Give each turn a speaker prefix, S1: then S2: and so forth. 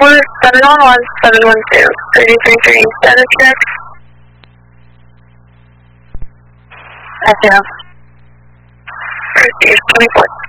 S1: Report 711-712, 33 status check.
S2: SL.
S1: Received 24.